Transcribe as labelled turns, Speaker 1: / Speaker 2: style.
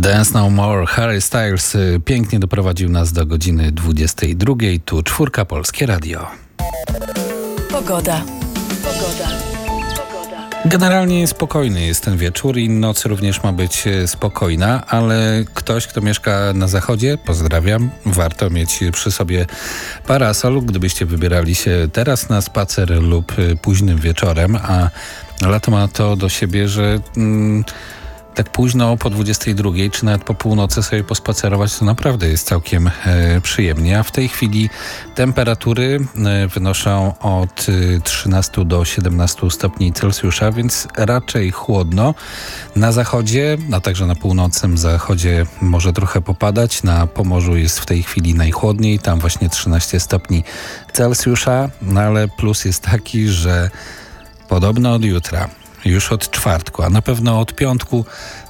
Speaker 1: Dance No More, Harry Styles pięknie doprowadził nas do godziny 22. Tu Czwórka, Polskie Radio.
Speaker 2: Pogoda.
Speaker 1: Generalnie spokojny jest ten wieczór i noc również ma być spokojna, ale ktoś, kto mieszka na zachodzie, pozdrawiam, warto mieć przy sobie parasol, gdybyście wybierali się teraz na spacer lub późnym wieczorem, a lato ma to do siebie, że tak późno po 22 czy nawet po północy sobie pospacerować to naprawdę jest całkiem przyjemnie. A w tej chwili temperatury wynoszą od 13 do 17 stopni Celsjusza, więc raczej chłodno. Na zachodzie, a także na północnym zachodzie może trochę popadać. Na Pomorzu jest w tej chwili najchłodniej, tam właśnie 13 stopni Celsjusza, no ale plus jest taki, że podobno od jutra, już od czwartku, a na pewno od piątku